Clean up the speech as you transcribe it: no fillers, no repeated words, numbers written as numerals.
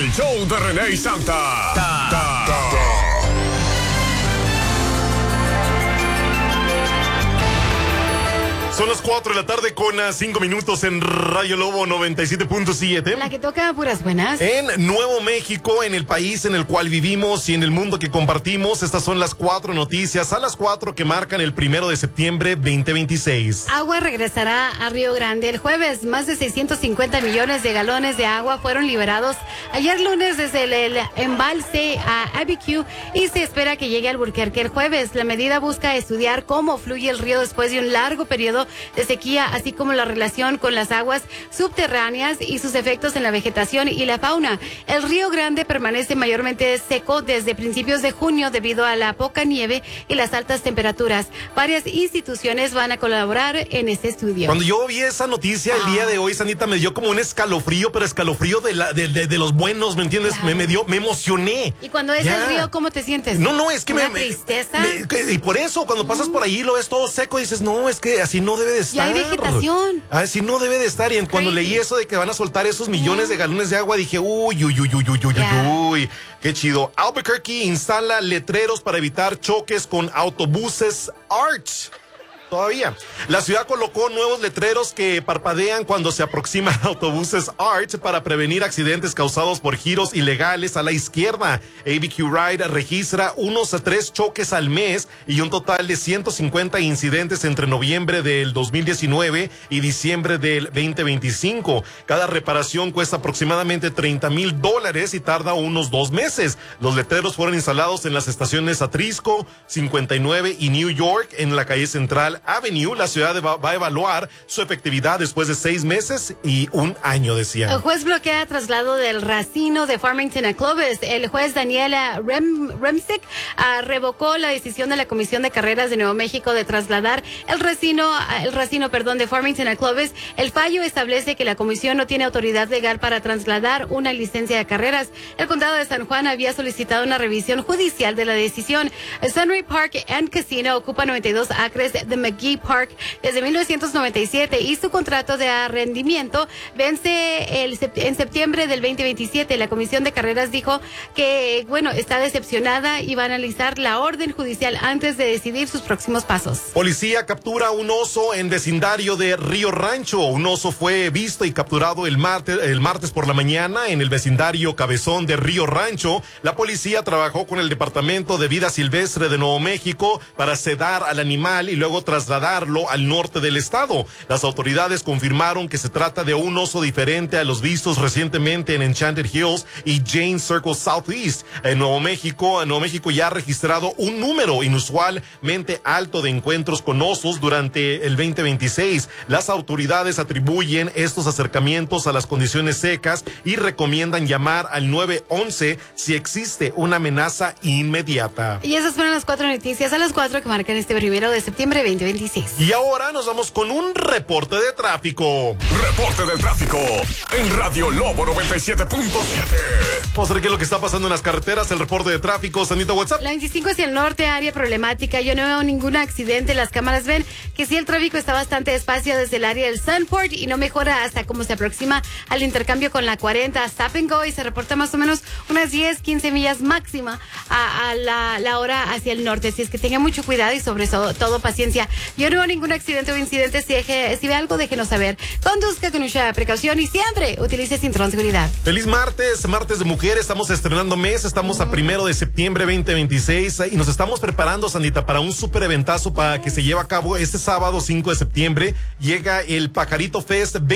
El show de René y Santa. Son las 4 de la tarde con 5 minutos en Radio Lobo 97.7. La que toca puras buenas. En Nuevo México, en el país en el cual vivimos y en el mundo que compartimos, estas son las 4 noticias a las 4 que marcan el 1 de septiembre 2026. Agua regresará a Río Grande el jueves. Más de 650 millones de galones de agua fueron liberados ayer lunes desde el embalse a ABQ y se espera que llegue al Albuquerque el jueves. La medida busca estudiar cómo fluye el río después de un largo periodo de sequía, así como la relación con las aguas subterráneas y sus efectos en la vegetación y la fauna. El Río Grande permanece mayormente seco desde principios de junio debido a la poca nieve y las altas temperaturas. Varias instituciones van a colaborar en este estudio. Cuando yo vi esa noticia el día de hoy, Sanita, me dio como un escalofrío, pero escalofrío de los buenos, ¿me entiendes? Claro. Me emocioné. Y cuando es el río, ¿cómo te sientes? No, es que ¿Una tristeza? y por eso, cuando pasas por ahí, lo ves todo seco y dices, no, es que así no debe de estar. Y hay vegetación. Así no debe de estar. Y cuando leí eso de que van a soltar esos millones de galones de agua, dije, uy, qué chido. Albuquerque instala letreros para evitar choques con autobuses Arch. Todavía. La ciudad colocó nuevos letreros que parpadean cuando se aproximan autobuses Arch para prevenir accidentes causados por giros ilegales a la izquierda. ABQ Ride registra unos 3 choques al mes y un total de 150 incidentes entre noviembre del 2019 y diciembre del 2025. Cada reparación cuesta aproximadamente $30,000 y tarda unos 2 meses. Los letreros fueron instalados en las estaciones Atrisco, 59 y New York en la calle central Avenue. La ciudad va a evaluar su efectividad después de 6 meses y 1 año, decía. El juez bloquea traslado del racino de Farmington a Clovis. El juez Daniela Remsick revocó la decisión de la Comisión de Carreras de Nuevo México de trasladar el racino de Farmington a Clovis. El fallo establece que la comisión no tiene autoridad legal para trasladar una licencia de carreras. El condado de San Juan había solicitado una revisión judicial de la decisión. Sunray Park and Casino ocupa 92 acres de McGee Park desde 1997 y su contrato de arrendamiento vence en septiembre del 2027. La Comisión de Carreras dijo que, está decepcionada y va a analizar la orden judicial antes de decidir sus próximos pasos. Policía captura un oso en vecindario de Río Rancho. Un oso fue visto y capturado el martes por la mañana en el vecindario Cabezón de Río Rancho. La policía trabajó con el Departamento de Vida Silvestre de Nuevo México para sedar al animal y luego trasladarlo al norte del estado. Las autoridades confirmaron que se trata de un oso diferente a los vistos recientemente en Enchanted Hills y Jane Circle Southeast. En Nuevo México ya ha registrado un número inusualmente alto de encuentros con osos durante el 2026. Las autoridades atribuyen estos acercamientos a las condiciones secas y recomiendan llamar al 911 si existe una amenaza inmediata. Y esas fueron las 4 noticias a las 4 que marcan este 1 de septiembre 2026. Y ahora nos vamos con un reporte de tráfico. Reporte de tráfico en Radio Lobo 97.7. Vamos a ver qué es lo que está pasando en las carreteras. El reporte de tráfico, Sanita, WhatsApp. La 25 hacia el norte, área problemática. Yo no veo ningún accidente. Las cámaras ven que sí, el tráfico está bastante despacio desde el área del Sunport y no mejora hasta como se aproxima al intercambio con la 40 Stop and Go y se reporta más o menos unas 10-15 millas máxima a la hora hacia el norte. Así es que tenga mucho cuidado y sobre todo paciencia. Yo no veo ningún accidente o incidente. Si ve algo, déjenos saber. Conduzca con mucha precaución y siempre utilice cinturón de seguridad. Feliz martes de mujer. Estamos estrenando mes. Estamos a 1 de septiembre 2026 y nos estamos preparando, Sandita, para un súper eventazo para que se lleve a cabo este sábado 5 de septiembre. Llega el Pajarito Fest